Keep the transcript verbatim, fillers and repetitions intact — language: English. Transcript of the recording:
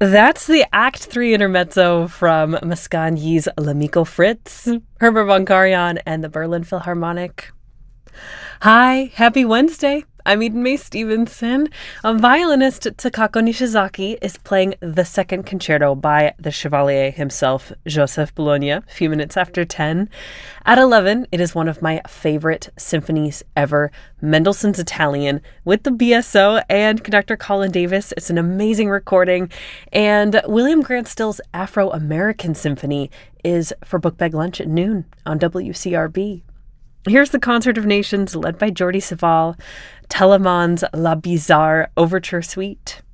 That's the Act three intermezzo from Mascagni's L'Amico Fritz, Herbert von Karajan, and the Berlin Philharmonic. Hi, happy Wednesday. I'm Eden Mae Stevenson. A violinist, Takako Nishizaki, is playing the second concerto by the Chevalier himself, Joseph Bologna, a few minutes after ten. At eleven, it is one of my favorite symphonies ever, Mendelssohn's Italian, with the B S O and conductor Colin Davis. It's an amazing recording. And William Grant Still's Afro-American Symphony is for Book Bag Lunch at noon on W C R B. Here's the Concert of Nations led by Jordi Savall, Telemann's La Bizarre Overture Suite.